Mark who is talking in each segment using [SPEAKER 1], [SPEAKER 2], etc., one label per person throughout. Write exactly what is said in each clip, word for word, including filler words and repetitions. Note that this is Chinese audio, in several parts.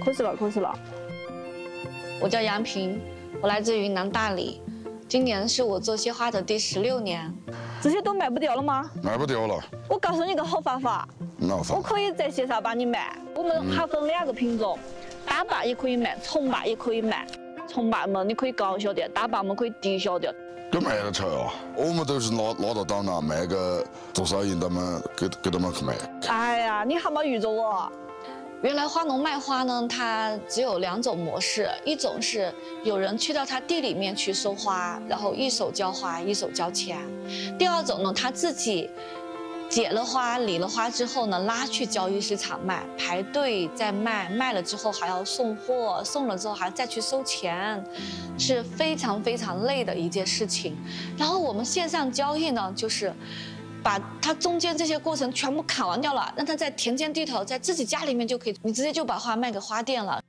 [SPEAKER 1] 可惜了，可惜了。
[SPEAKER 2] 我叫杨平，我来自云南大理，今年是我做鲜花的第十六年。
[SPEAKER 1] 这些都卖不掉了吗？
[SPEAKER 3] 卖不掉了。
[SPEAKER 1] 我告诉你个好办法，我可以在线上帮你卖。我们还分两个品种，大把也可以卖，重把也可以卖。重把嘛，你可以高销点；大把嘛可以低销点。
[SPEAKER 3] 都卖得出啊！我们都是拿拿到档了，卖个多少银，他们给给他们去卖。
[SPEAKER 1] 哎呀，你还没遇着我。
[SPEAKER 2] 原来花农卖花呢，它只有两种模式，一种是有人去到他地里面去收花，然后一手交花一手交钱；第二种呢，他自己结了花理了花之后呢，拉去交易市场卖，排队再卖，卖了之后还要送货，送了之后还再去收钱，是非常非常累的一件事情。然后我们线上交易呢，就是把它中间这些过程全部砍完掉了，让它在田间地头，在自己家里面就可以，你直接就把花卖给花店了。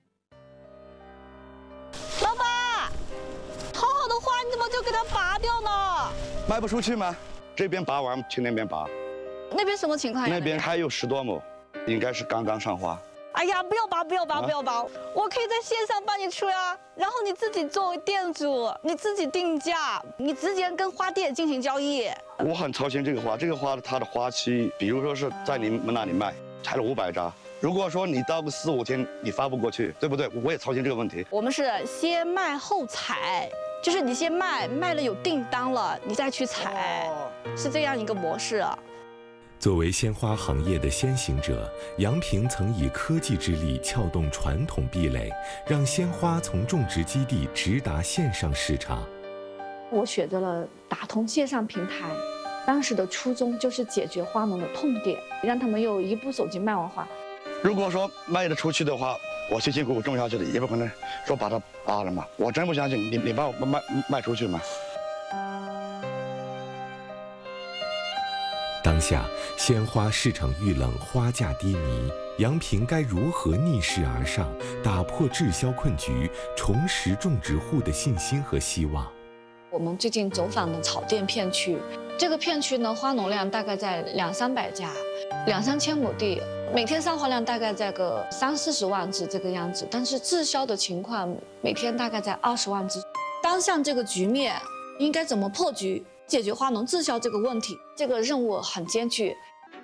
[SPEAKER 1] 老板，好好的花你怎么就给它拔掉呢？
[SPEAKER 4] 卖不出去吗？这边拔完去那边拔。
[SPEAKER 2] 那边什么情况呀？
[SPEAKER 4] 那边还有十多亩，应该是刚刚上花。
[SPEAKER 1] 哎呀，不要拔，不要拔，
[SPEAKER 4] 啊、
[SPEAKER 1] 不要拔！我可以在线上帮你出呀，然后你自己作为店主，你自己定价，你直接跟花店进行交易。
[SPEAKER 4] 我很操心这个花，这个花它的花期，比如说是在你们那里卖，采了五百扎，如果说你到个四五天你发不过去，对不对？我也操心这个问题。
[SPEAKER 1] 我们是先卖后采，就是你先卖，卖了有订单了，你再去采，哦、是这样一个模式。
[SPEAKER 5] 作为鲜花行业的先行者，杨平曾以科技之力撬动传统壁垒，让鲜花从种植基地直达线上市场。
[SPEAKER 2] 我选择了打通线上平台，当时的初衷就是解决花农的痛点，让他们有一部手机卖完花。
[SPEAKER 4] 如果说卖得出去的话，我辛辛苦苦种下去的，也不可能说把它拔了嘛。我真不相信你，你把我卖卖出去吗？
[SPEAKER 5] 当下鲜花市场遇冷，花价低迷，杨平该如何逆势而上，打破滞销困局，重拾种植户的信心和希望？
[SPEAKER 2] 我们最近走访的草甸片区，这个片区呢，花农量大概在两三百家，两三千亩地，每天上花量大概在个三四十万只这个样子，但是滞销的情况每天大概在二十万只。当下这个局面应该怎么破局？解决花农滞销这个问题，这个任务很艰巨。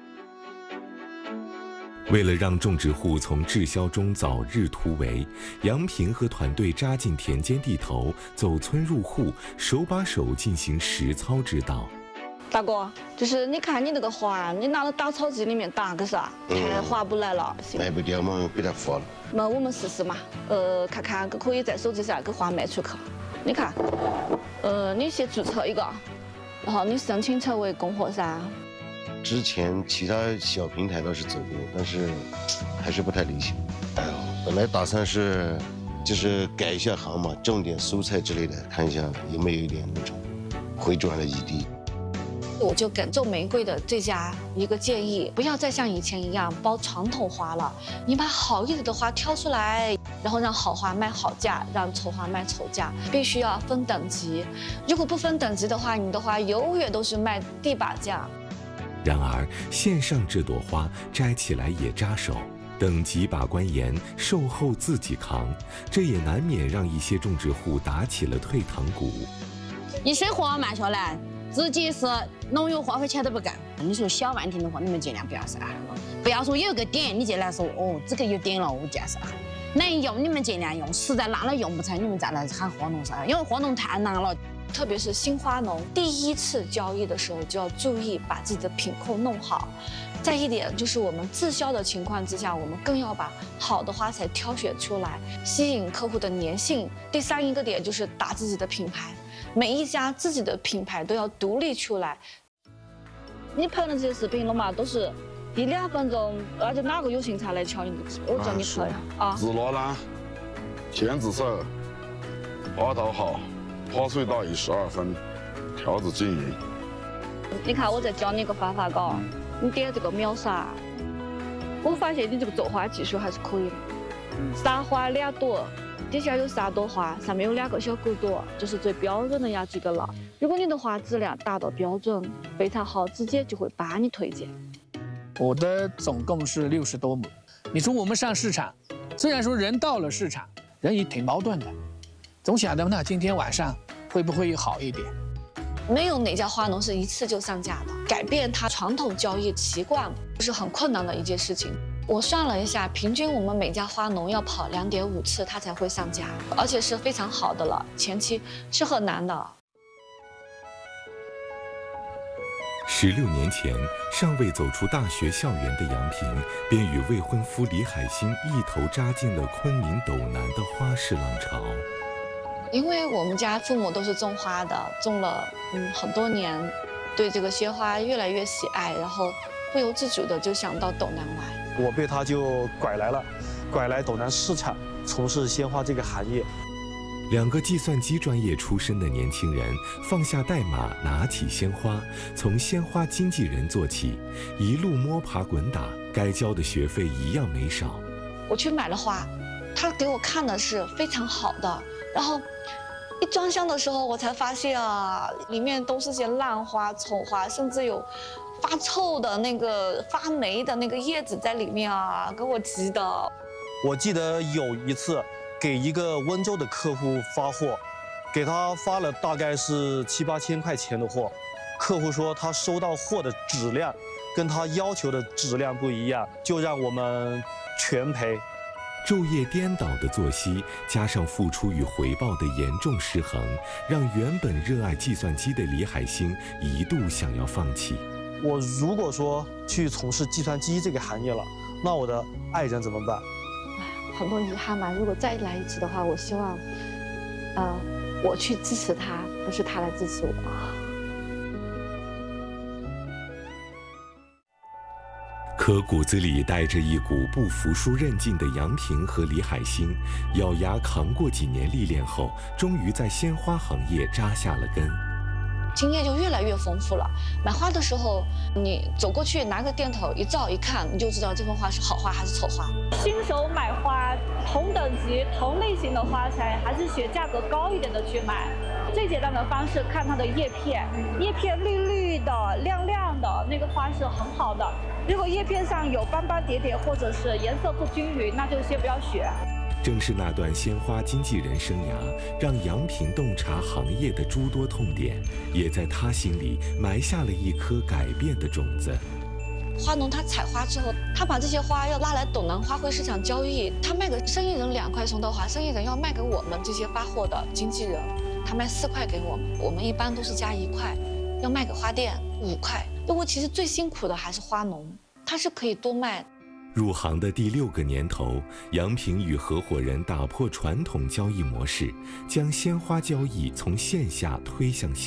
[SPEAKER 5] 为了让种植户从滞销中早日突围，杨平和团队扎进田间地头，走村入户，手把手进行实操指导。
[SPEAKER 1] 大哥，就是你看你那个花，你拿到打草机里面打，可是啊，太划不来了，
[SPEAKER 3] 卖不掉嘛，给它发了。
[SPEAKER 1] 那我们试试嘛，呃，看看可可以在手机上给花卖出去。你看，呃，你先注册一个。然后你申请成为供货商。
[SPEAKER 6] 之前其他小平台倒是走过，但是还是不太理想。哎呦，本来打算是就是改一下行嘛，种点蔬菜之类的，看一下有没有一点那种回转的余地。
[SPEAKER 2] 我就给种玫瑰的这家一个建议，不要再像以前一样包传统花了，你把好一点的花挑出来，然后让好花卖好价，让丑花卖丑价，必须要分等级。如果不分等级的话，你的花永远都是卖地把价。
[SPEAKER 5] 然而，线上这朵花摘起来也扎手，等级把关严，售后自己扛，这也难免让一些种植户打起了退堂鼓。
[SPEAKER 7] 一水货卖下来，自己是农药花费钱都不干。你说小万庭的话，你们尽量不要杀，不要说有一个点你就来说哦，这个有点了，我就杀。能用你们尽量用，实在拿了用不成，你们再来喊花农杀，因为花农太难了。
[SPEAKER 2] 特别是新花农第一次交易的时候，就要注意把自己的品控弄好。再一点就是我们滞销的情况之下，我们更要把好的花材挑选出来，吸引客户的粘性。第三一个点就是打自己的品牌，每一家自己的品牌都要独立出来。你拍的这些视频了嘛，都是一两分钟，而且哪个有心才来瞧你的视频？我叫你拍啊。
[SPEAKER 3] 自拉篮，天子手，花道好，花水大于十二分，条子均匀。
[SPEAKER 1] 你看，我再教你一个方法，嘎，你点这个秒杀。我发现你这个做花技术还是可以的。撒花两朵，底下有三朵花，上面有两个小狗朵，这是最标准的要几个了。如果你的花质量达到标准，非常好，直接就会帮你推荐。
[SPEAKER 8] 我的总共是六十多亩。你说我们上市场， 虽然说人到了市场，人也挺矛盾的，总想着那今天晚上会不会好一点？
[SPEAKER 2] 没有哪家花农是一次就上架的，改变他传统交易习惯是很困难的一件事情。我算了一下，平均我们每家花农要跑两点五次，他才会上架，而且是非常好的了，前期是很难的。
[SPEAKER 5] 十六年前，尚未走出大学校园的杨平，便与未婚夫李海星一头扎进了昆明斗南的花市浪潮。
[SPEAKER 2] 因为我们家父母都是种花的，种了嗯很多年，对这个鲜花越来越喜爱，然后不由自主的就想到斗南来。
[SPEAKER 9] 我被他就拐来了，拐来斗南市场从事鲜花这个行业。
[SPEAKER 5] 两个计算机专业出身的年轻人放下代码，拿起鲜花，从鲜花经纪人做起，一路摸爬滚打，该交的学费一样没少。
[SPEAKER 2] 我去买了花，他给我看的是非常好的，然后一装箱的时候，我才发现啊，里面都是些烂花、丑花，甚至有发臭的那个发霉的那个叶子在里面啊，给我急的。
[SPEAKER 9] 我记得有一次给一个温州的客户发货，给他发了大概是七八千块钱的货，客户说他收到货的质量跟他要求的质量不一样，就让我们全赔。
[SPEAKER 5] 昼夜颠倒的作息，加上付出与回报的严重失衡，让原本热爱计算机的李海星一度想要放弃。
[SPEAKER 9] 我如果说去从事计算机这个行业了，那我的爱人怎么办？
[SPEAKER 2] 很多遗憾嘛。如果再来一次的话，我希望，呃，我去支持他，不是他来支持我。
[SPEAKER 5] 可骨子里带着一股不服输韧劲的杨平和李海星，咬牙扛过几年历练后，终于在鲜花行业扎下了根。
[SPEAKER 2] 经验就越来越丰富了。买花的时候，你走过去拿个电筒一照一看，你就知道这份花是好花还是丑花。
[SPEAKER 1] 新手买花，同等级、同类型的花材，还是选价格高一点的去买。最简单的方式，看它的叶片，叶片绿绿的、亮亮的，那个花是很好的。如果叶片上有斑斑点点，或者是颜色不均匀，那就先不要选。
[SPEAKER 5] 正是那段鲜花经纪人生涯，让杨平洞察行业的诸多痛点，也在他心里埋下了一颗改变的种子。
[SPEAKER 2] 花农他采花之后，他把这些花要拉来斗南花卉市场交易，他卖给生意人两块松豆花，生意人要卖给我们这些发货的经纪人，他卖四块给我们，我们一般都是加一块，要卖给花店五块。不过其实最辛苦的还是花农，他是可以多卖。
[SPEAKER 5] 入行的第六个年头，杨平与合伙人打破传统交易模式，将鲜花交易从线下推向线